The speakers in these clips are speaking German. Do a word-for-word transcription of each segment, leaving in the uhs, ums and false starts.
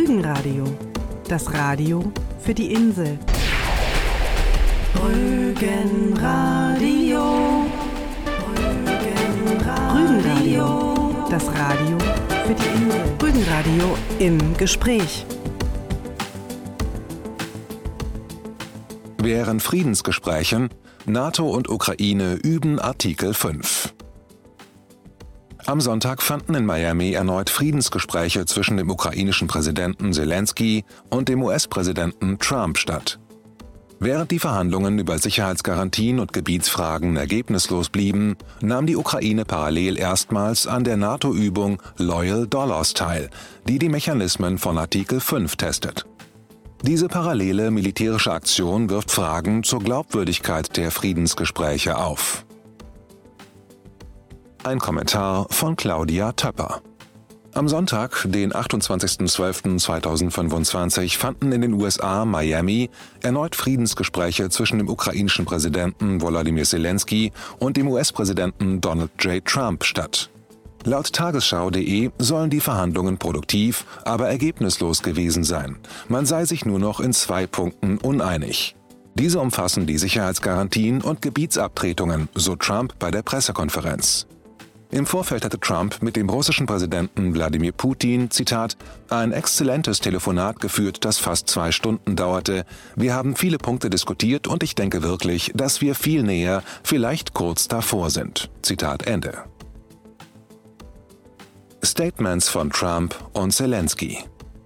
Rügenradio, das Radio für die Insel. Rügenradio, Rügenradio, das Radio für die Insel. Rügenradio im Gespräch. Während Friedensgesprächen NATO und Ukraine üben Artikel fünf. Am Sonntag fanden in Miami erneut Friedensgespräche zwischen dem ukrainischen Präsidenten Selensky und dem U S-Präsidenten Trump statt. Während die Verhandlungen über Sicherheitsgarantien und Gebietsfragen ergebnislos blieben, nahm die Ukraine parallel erstmals an der NATO-Übung Loyal Dollars teil, die die Mechanismen von Artikel fünf testet. Diese parallele militärische Aktion wirft Fragen zur Glaubwürdigkeit der Friedensgespräche auf. Ein Kommentar von Claudia Töpper. Am Sonntag, den achtundzwanzigsten zwölften zweitausendfünfundzwanzig, fanden in den U S A Miami erneut Friedensgespräche zwischen dem ukrainischen Präsidenten Volodymyr Selensky und dem U S-Präsidenten Donald J. Trump statt. Laut Tagesschau punkt de sollen die Verhandlungen produktiv, aber ergebnislos gewesen sein. Man sei sich nur noch in zwei Punkten uneinig. Diese umfassen die Sicherheitsgarantien und Gebietsabtretungen, so Trump bei der Pressekonferenz. Im Vorfeld hatte Trump mit dem russischen Präsidenten Wladimir Putin, Zitat, ein exzellentes Telefonat geführt, das fast zwei Stunden dauerte. Wir haben viele Punkte diskutiert und ich denke wirklich, dass wir viel näher, vielleicht kurz davor sind. Zitat Ende. Statements von Trump und Selensky.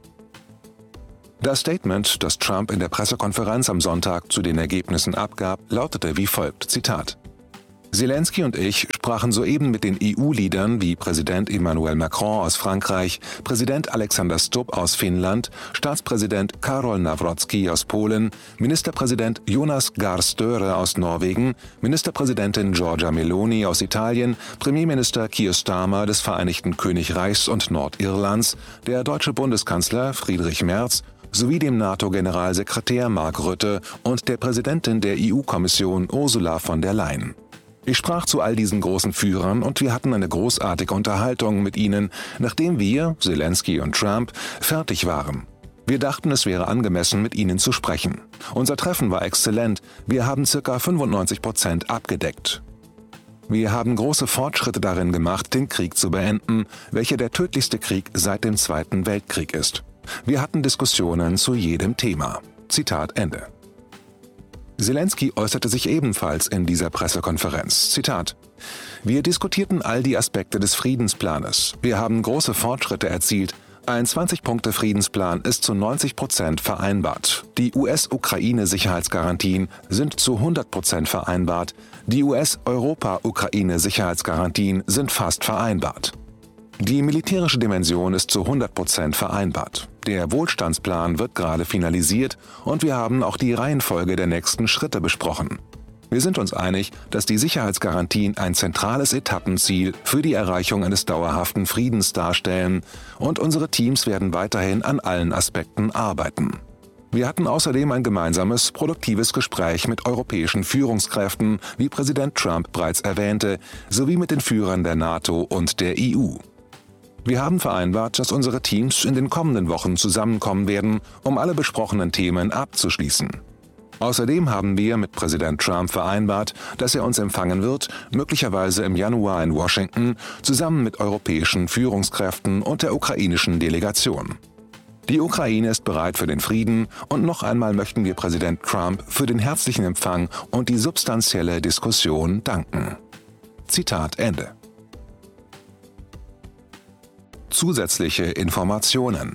Das Statement, das Trump in der Pressekonferenz am Sonntag zu den Ergebnissen abgab, lautete wie folgt, Zitat: Selensky und ich sprachen soeben mit den E U-Leadern wie Präsident Emmanuel Macron aus Frankreich, Präsident Alexander Stubb aus Finnland, Staatspräsident Karol Nawrocki aus Polen, Ministerpräsident Jonas Gahr Støre aus Norwegen, Ministerpräsidentin Giorgia Meloni aus Italien, Premierminister Keir Starmer des Vereinigten Königreichs und Nordirlands, der deutsche Bundeskanzler Friedrich Merz sowie dem NATO-Generalsekretär Mark Rutte und der Präsidentin der E U-Kommission Ursula von der Leyen. Ich sprach zu all diesen großen Führern und wir hatten eine großartige Unterhaltung mit ihnen, nachdem wir, Selensky und Trump, fertig waren. Wir dachten, es wäre angemessen, mit ihnen zu sprechen. Unser Treffen war exzellent, wir haben ca. fünfundneunzig Prozent abgedeckt. Wir haben große Fortschritte darin gemacht, den Krieg zu beenden, welcher der tödlichste Krieg seit dem Zweiten Weltkrieg ist. Wir hatten Diskussionen zu jedem Thema. Zitat Ende. Selensky äußerte sich ebenfalls in dieser Pressekonferenz. Zitat: Wir diskutierten all die Aspekte des Friedensplanes. Wir haben große Fortschritte erzielt. Ein zwanzig-Punkte-Friedensplan ist zu neunzig Prozent vereinbart. Die U S-Ukraine-Sicherheitsgarantien sind zu hundert Prozent vereinbart. Die U S-Europa-Ukraine-Sicherheitsgarantien sind fast vereinbart. Die militärische Dimension ist zu hundert Prozent vereinbart. Der Wohlstandsplan wird gerade finalisiert und wir haben auch die Reihenfolge der nächsten Schritte besprochen. Wir sind uns einig, dass die Sicherheitsgarantien ein zentrales Etappenziel für die Erreichung eines dauerhaften Friedens darstellen und unsere Teams werden weiterhin an allen Aspekten arbeiten. Wir hatten außerdem ein gemeinsames, produktives Gespräch mit europäischen Führungskräften, wie Präsident Trump bereits erwähnte, sowie mit den Führern der NATO und der E U. Wir haben vereinbart, dass unsere Teams in den kommenden Wochen zusammenkommen werden, um alle besprochenen Themen abzuschließen. Außerdem haben wir mit Präsident Trump vereinbart, dass er uns empfangen wird, möglicherweise im Januar in Washington, zusammen mit europäischen Führungskräften und der ukrainischen Delegation. Die Ukraine ist bereit für den Frieden und noch einmal möchten wir Präsident Trump für den herzlichen Empfang und die substanzielle Diskussion danken. Zitat Ende. Zusätzliche Informationen.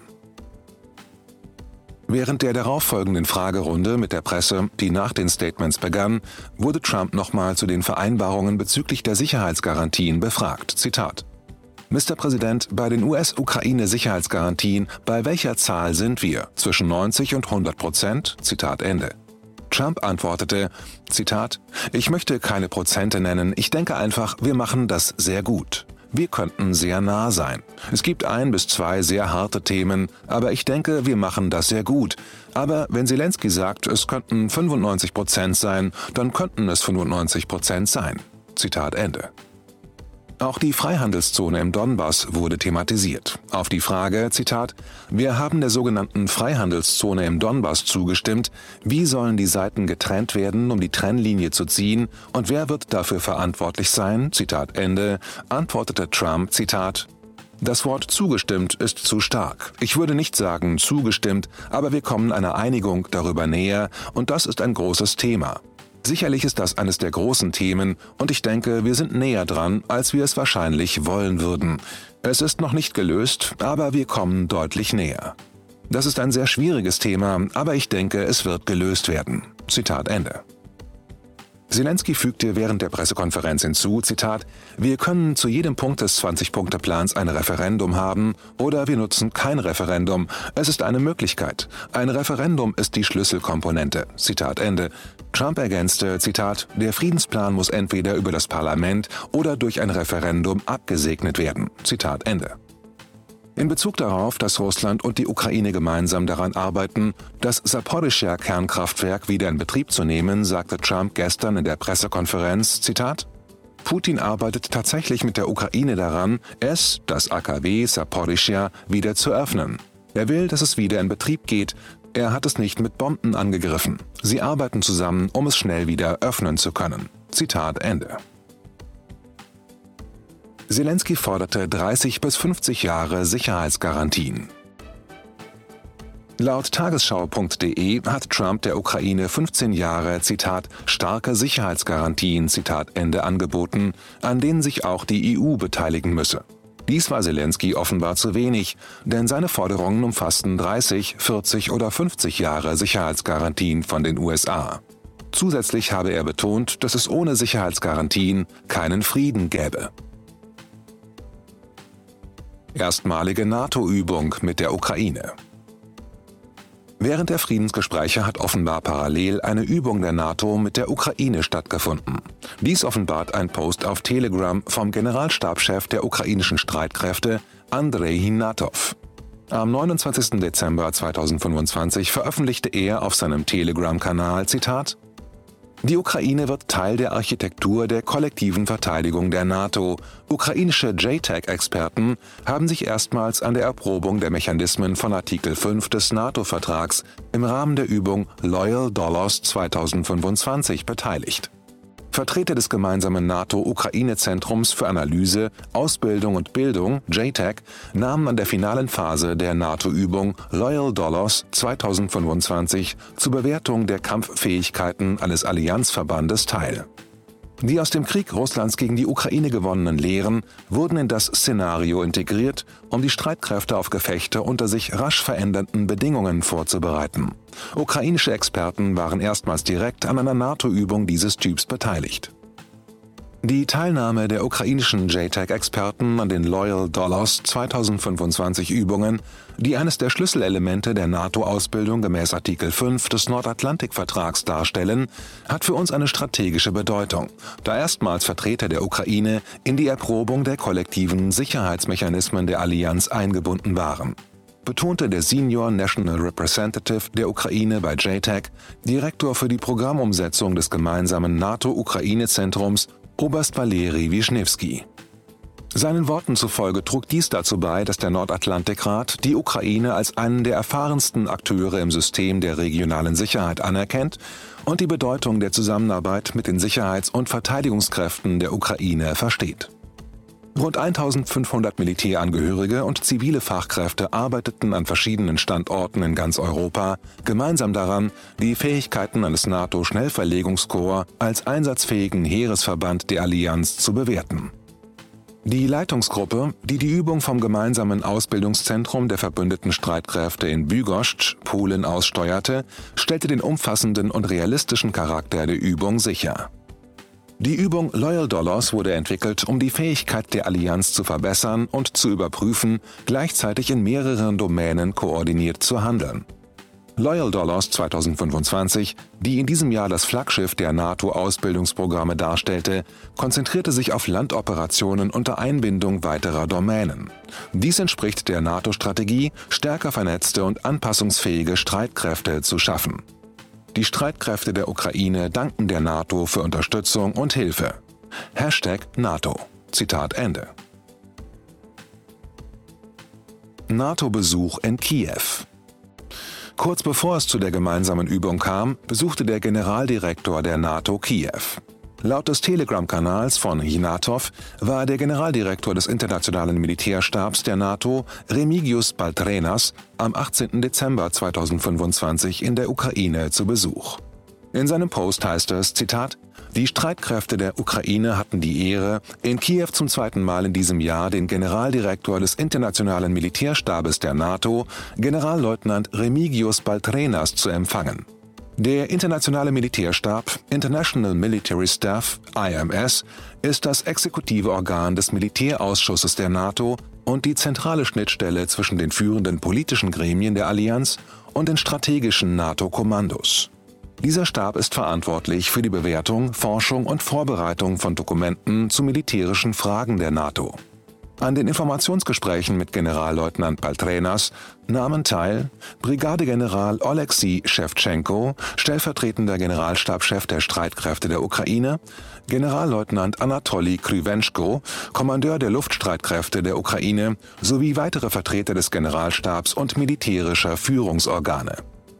Während der darauffolgenden Fragerunde mit der Presse, die nach den Statements begann, wurde Trump nochmal zu den Vereinbarungen bezüglich der Sicherheitsgarantien befragt. Zitat: Mister Präsident, bei den U S-Ukraine-Sicherheitsgarantien, bei welcher Zahl sind wir? Zwischen neunzig und hundert Prozent? Zitat Ende. Trump antwortete, Zitat: Ich möchte keine Prozente nennen, ich denke einfach, wir machen das sehr gut. Wir könnten sehr nah sein. Es gibt ein bis zwei sehr harte Themen, aber ich denke, wir machen das sehr gut. Aber wenn Selensky sagt, es könnten fünfundneunzig Prozent sein, dann könnten es fünfundneunzig Prozent sein. Zitat Ende. Auch die Freihandelszone im Donbass wurde thematisiert. Auf die Frage, Zitat, wir haben der sogenannten Freihandelszone im Donbass zugestimmt, wie sollen die Seiten getrennt werden, um die Trennlinie zu ziehen und wer wird dafür verantwortlich sein, Zitat Ende, antwortete Trump, Zitat, das Wort zugestimmt ist zu stark. Ich würde nicht sagen zugestimmt, aber wir kommen einer Einigung darüber näher und das ist ein großes Thema. Sicherlich ist das eines der großen Themen und ich denke, wir sind näher dran, als wir es wahrscheinlich wollen würden. Es ist noch nicht gelöst, aber wir kommen deutlich näher. Das ist ein sehr schwieriges Thema, aber ich denke, es wird gelöst werden. Zitat Ende. Zelensky fügte während der Pressekonferenz hinzu, Zitat, wir können zu jedem Punkt des zwanzig-Punkte-Plans ein Referendum haben oder wir nutzen kein Referendum. Es ist eine Möglichkeit. Ein Referendum ist die Schlüsselkomponente. Zitat Ende. Trump ergänzte, Zitat, der Friedensplan muss entweder über das Parlament oder durch ein Referendum abgesegnet werden. Zitat Ende. In Bezug darauf, dass Russland und die Ukraine gemeinsam daran arbeiten, das Saporischschja-Kernkraftwerk wieder in Betrieb zu nehmen, sagte Trump gestern in der Pressekonferenz, Zitat, Putin arbeitet tatsächlich mit der Ukraine daran, es, das A K W Saporischschja, wieder zu öffnen. Er will, dass es wieder in Betrieb geht. Er hat es nicht mit Bomben angegriffen. Sie arbeiten zusammen, um es schnell wieder öffnen zu können. Zitat Ende. Zelensky forderte dreißig bis fünfzig Jahre Sicherheitsgarantien. Laut Tagesschau punkt de hat Trump der Ukraine fünfzehn Jahre, Zitat, starke Sicherheitsgarantien, Zitat Ende, angeboten, an denen sich auch die E U beteiligen müsse. Dies war Zelensky offenbar zu wenig, denn seine Forderungen umfassten dreißig, vierzig oder fünfzig Jahre Sicherheitsgarantien von den U S A. Zusätzlich habe er betont, dass es ohne Sicherheitsgarantien keinen Frieden gäbe. Erstmalige NATO-Übung mit der Ukraine. Während der Friedensgespräche hat offenbar parallel eine Übung der NATO mit der Ukraine stattgefunden. Dies offenbart ein Post auf Telegram vom Generalstabschef der ukrainischen Streitkräfte, Andrei Hinatov. Am neunundzwanzigsten Dezember zweitausendfünfundzwanzig veröffentlichte er auf seinem Telegram-Kanal, Zitat, die Ukraine wird Teil der Architektur der kollektiven Verteidigung der NATO. Ukrainische J TAC-Experten haben sich erstmals an der Erprobung der Mechanismen von Artikel fünf des NATO-Vertrags im Rahmen der Übung Loyal Dolos zweitausendfünfundzwanzig beteiligt. Vertreter des gemeinsamen NATO-Ukraine-Zentrums für Analyse, Ausbildung und Bildung, J TAC, nahmen an der finalen Phase der NATO-Übung Loyal Dolos zweitausendfünfundzwanzig zur Bewertung der Kampffähigkeiten eines Allianzverbandes teil. Die aus dem Krieg Russlands gegen die Ukraine gewonnenen Lehren wurden in das Szenario integriert, um die Streitkräfte auf Gefechte unter sich rasch verändernden Bedingungen vorzubereiten. Ukrainische Experten waren erstmals direkt an einer NATO-Übung dieses Typs beteiligt. Die Teilnahme der ukrainischen J TAC-Experten an den Loyal Dolos zweitausendfünfundzwanzig Übungen, die eines der Schlüsselelemente der NATO-Ausbildung gemäß Artikel fünf des Nordatlantikvertrags darstellen, hat für uns eine strategische Bedeutung, da erstmals Vertreter der Ukraine in die Erprobung der kollektiven Sicherheitsmechanismen der Allianz eingebunden waren, betonte der Senior National Representative der Ukraine bei J TAC, Direktor für die Programmumsetzung des gemeinsamen NATO-Ukraine-Zentrums, Oberst Valeri Wischnewski. Seinen Worten zufolge trug dies dazu bei, dass der Nordatlantikrat die Ukraine als einen der erfahrensten Akteure im System der regionalen Sicherheit anerkennt und die Bedeutung der Zusammenarbeit mit den Sicherheits- und Verteidigungskräften der Ukraine versteht. Rund eintausendfünfhundert Militärangehörige und zivile Fachkräfte arbeiteten an verschiedenen Standorten in ganz Europa gemeinsam daran, die Fähigkeiten eines NATO-Schnellverlegungskorps als einsatzfähigen Heeresverband der Allianz zu bewerten. Die Leitungsgruppe, die die Übung vom gemeinsamen Ausbildungszentrum der verbündeten Streitkräfte in Bydgoszcz, Polen, aussteuerte, stellte den umfassenden und realistischen Charakter der Übung sicher. Die Übung Loyal Dolos wurde entwickelt, um die Fähigkeit der Allianz zu verbessern und zu überprüfen, gleichzeitig in mehreren Domänen koordiniert zu handeln. Loyal Dolos zweitausendfünfundzwanzig, die in diesem Jahr das Flaggschiff der NATO-Ausbildungsprogramme darstellte, konzentrierte sich auf Landoperationen unter Einbindung weiterer Domänen. Dies entspricht der NATO-Strategie, stärker vernetzte und anpassungsfähige Streitkräfte zu schaffen. Die Streitkräfte der Ukraine danken der NATO für Unterstützung und Hilfe. Hashtag NATO. Zitat Ende. NATO-Besuch in Kiew. Kurz bevor es zu der gemeinsamen Übung kam, besuchte der Generaldirektor der NATO Kiew. Laut des Telegram-Kanals von Hnatov war der Generaldirektor des Internationalen Militärstabs der NATO, Remigius Baltrenas, am achtzehnten Dezember zweitausendfünfundzwanzig in der Ukraine zu Besuch. In seinem Post heißt es, Zitat, die Streitkräfte der Ukraine hatten die Ehre, in Kiew zum zweiten Mal in diesem Jahr den Generaldirektor des Internationalen Militärstabes der NATO, Generalleutnant Remigius Baltrenas, zu empfangen. Der Internationale Militärstab, International Military Staff, I M S, ist das exekutive Organ des Militärausschusses der NATO und die zentrale Schnittstelle zwischen den führenden politischen Gremien der Allianz und den strategischen NATO-Kommandos. Dieser Stab ist verantwortlich für die Bewertung, Forschung und Vorbereitung von Dokumenten zu militärischen Fragen der NATO. An den Informationsgesprächen mit Generalleutnant Baltrenas nahmen teil Brigadegeneral Oleksiy Schewtschenko, stellvertretender Generalstabschef der Streitkräfte der Ukraine, Generalleutnant Anatoli Krywenschko, Kommandeur der Luftstreitkräfte der Ukraine, sowie weitere Vertreter des Generalstabs und militärischer Führungsorgane.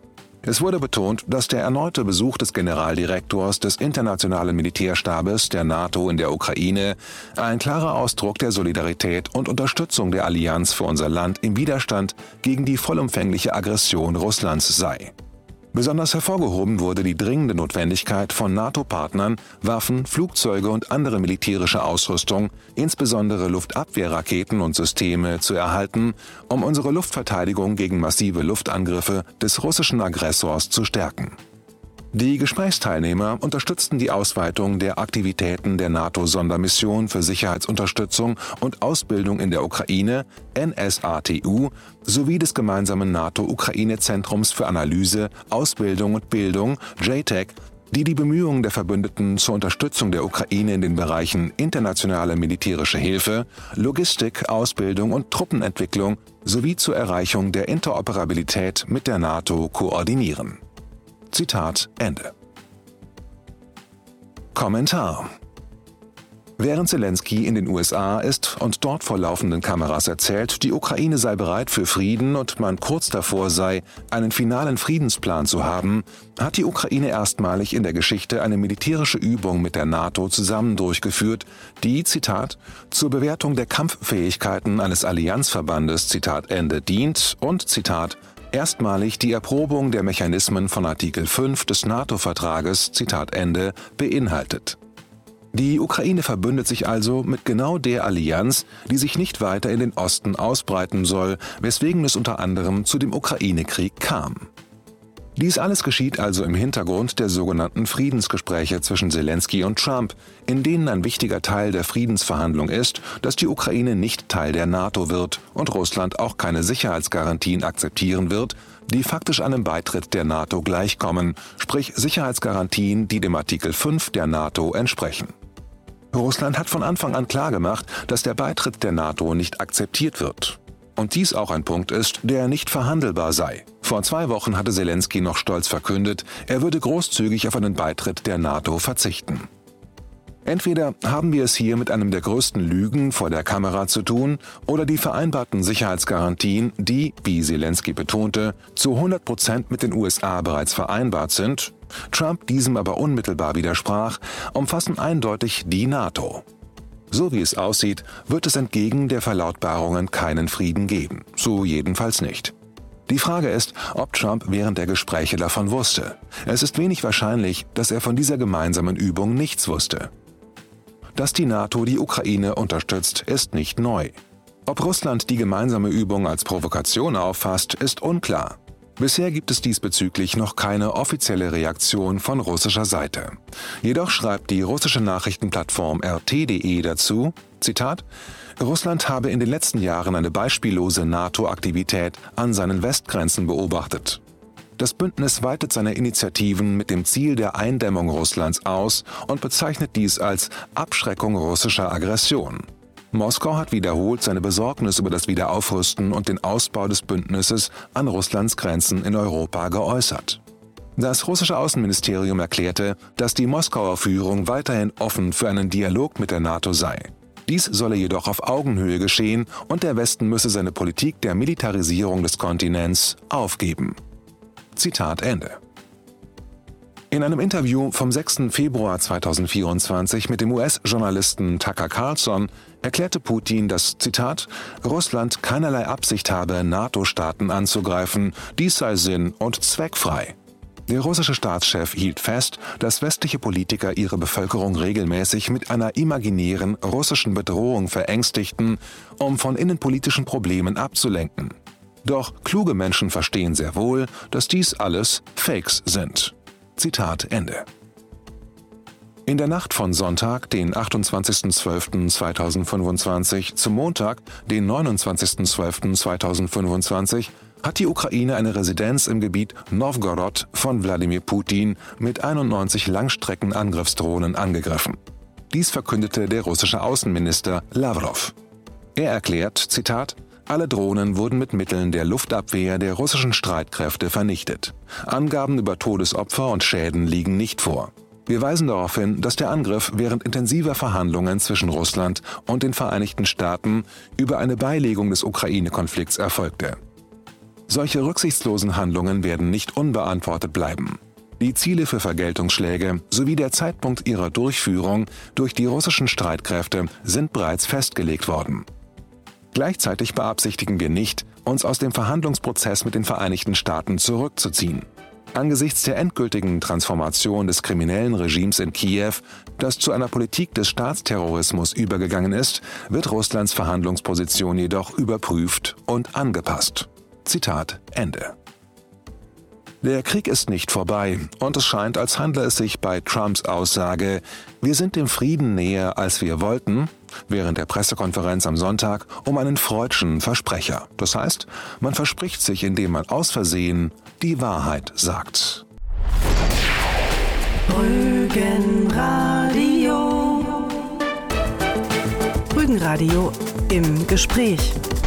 Es wurde betont, dass der erneute Besuch des Generaldirektors des Internationalen Militärstabes der NATO in der Ukraine ein klarer Ausdruck der Solidarität und Unterstützung der Allianz für unser Land im Widerstand gegen die vollumfängliche Aggression Russlands sei. Besonders hervorgehoben wurde die dringende Notwendigkeit von NATO-Partnern, Waffen, Flugzeuge und andere militärische Ausrüstung, insbesondere Luftabwehrraketen und Systeme, zu erhalten, um unsere Luftverteidigung gegen massive Luftangriffe des russischen Aggressors zu stärken. Die Gesprächsteilnehmer unterstützten die Ausweitung der Aktivitäten der NATO-Sondermission für Sicherheitsunterstützung und Ausbildung in der Ukraine, N S A T U, sowie des gemeinsamen NATO-Ukraine-Zentrums für Analyse, Ausbildung und Bildung, J TEC, die die Bemühungen der Verbündeten zur Unterstützung der Ukraine in den Bereichen internationale militärische Hilfe, Logistik, Ausbildung und Truppenentwicklung sowie zur Erreichung der Interoperabilität mit der NATO koordinieren. Zitat Ende. Kommentar: Während Zelensky in den U S A ist und dort vor laufenden Kameras erzählt, die Ukraine sei bereit für Frieden und man kurz davor sei, einen finalen Friedensplan zu haben, hat die Ukraine erstmalig in der Geschichte eine militärische Übung mit der NATO zusammen durchgeführt, die, Zitat, zur Bewertung der Kampffähigkeiten eines Allianzverbandes, Zitat Ende, dient und, Zitat, erstmalig die Erprobung der Mechanismen von Artikel fünf des NATO-Vertrages, Zitat Ende, beinhaltet. Die Ukraine verbündet sich also mit genau der Allianz, die sich nicht weiter in den Osten ausbreiten soll, weswegen es unter anderem zu dem Ukraine-Krieg kam. Dies alles geschieht also im Hintergrund der sogenannten Friedensgespräche zwischen Zelensky und Trump, in denen ein wichtiger Teil der Friedensverhandlung ist, dass die Ukraine nicht Teil der NATO wird und Russland auch keine Sicherheitsgarantien akzeptieren wird, die faktisch einem Beitritt der NATO gleichkommen, sprich Sicherheitsgarantien, die dem Artikel fünf der NATO entsprechen. Russland hat von Anfang an klargemacht, dass der Beitritt der NATO nicht akzeptiert wird. Und dies auch ein Punkt ist, der nicht verhandelbar sei. Vor zwei Wochen hatte Zelensky noch stolz verkündet, er würde großzügig auf einen Beitritt der NATO verzichten. Entweder haben wir es hier mit einem der größten Lügen vor der Kamera zu tun, oder die vereinbarten Sicherheitsgarantien, die, wie Zelensky betonte, zu hundert Prozent mit den U S A bereits vereinbart sind, Trump diesem aber unmittelbar widersprach, umfassen eindeutig die NATO. So wie es aussieht, wird es entgegen der Verlautbarungen keinen Frieden geben. So jedenfalls nicht. Die Frage ist, ob Trump während der Gespräche davon wusste. Es ist wenig wahrscheinlich, dass er von dieser gemeinsamen Übung nichts wusste. Dass die NATO die Ukraine unterstützt, ist nicht neu. Ob Russland die gemeinsame Übung als Provokation auffasst, ist unklar. Bisher gibt es diesbezüglich noch keine offizielle Reaktion von russischer Seite. Jedoch schreibt die russische Nachrichtenplattform R T punkt D E dazu, Zitat, Russland habe in den letzten Jahren eine beispiellose NATO-Aktivität an seinen Westgrenzen beobachtet. Das Bündnis weitet seine Initiativen mit dem Ziel der Eindämmung Russlands aus und bezeichnet dies als Abschreckung russischer Aggression. Moskau hat wiederholt seine Besorgnis über das Wiederaufrüsten und den Ausbau des Bündnisses an Russlands Grenzen in Europa geäußert. Das russische Außenministerium erklärte, dass die Moskauer Führung weiterhin offen für einen Dialog mit der NATO sei. Dies solle jedoch auf Augenhöhe geschehen und der Westen müsse seine Politik der Militarisierung des Kontinents aufgeben. Zitat Ende. In einem Interview vom sechsten Februar zweitausendvierundzwanzig mit dem U S-Journalisten Tucker Carlson erklärte Putin, dass, Zitat, Russland keinerlei Absicht habe, NATO-Staaten anzugreifen, dies sei sinn- und zweckfrei. Der russische Staatschef hielt fest, dass westliche Politiker ihre Bevölkerung regelmäßig mit einer imaginären russischen Bedrohung verängstigten, um von innenpolitischen Problemen abzulenken. Doch kluge Menschen verstehen sehr wohl, dass dies alles Fakes sind. Zitat Ende. In der Nacht von Sonntag, den achtundzwanzigsten zwölften zweitausendfünfundzwanzig, zum Montag, den neunundzwanzigsten zwölften zweitausendfünfundzwanzig, hat die Ukraine eine Residenz im Gebiet Nowgorod von Wladimir Putin mit einundneunzig Langstreckenangriffsdrohnen angegriffen. Dies verkündete der russische Außenminister Lawrow. Er erklärt, Zitat, alle Drohnen wurden mit Mitteln der Luftabwehr der russischen Streitkräfte vernichtet. Angaben über Todesopfer und Schäden liegen nicht vor. Wir weisen darauf hin, dass der Angriff während intensiver Verhandlungen zwischen Russland und den Vereinigten Staaten über eine Beilegung des Ukraine-Konflikts erfolgte. Solche rücksichtslosen Handlungen werden nicht unbeantwortet bleiben. Die Ziele für Vergeltungsschläge sowie der Zeitpunkt ihrer Durchführung durch die russischen Streitkräfte sind bereits festgelegt worden. Gleichzeitig beabsichtigen wir nicht, uns aus dem Verhandlungsprozess mit den Vereinigten Staaten zurückzuziehen. Angesichts der endgültigen Transformation des kriminellen Regimes in Kiew, das zu einer Politik des Staatsterrorismus übergegangen ist, wird Russlands Verhandlungsposition jedoch überprüft und angepasst. Zitat Ende. Der Krieg ist nicht vorbei und es scheint, als handle es sich bei Trumps Aussage, wir sind dem Frieden näher, als wir wollten, während der Pressekonferenz am Sonntag um einen freudschen Versprecher. Das heißt, man verspricht sich, indem man aus Versehen die Wahrheit sagt. Rügenradio. Rügenradio im Gespräch.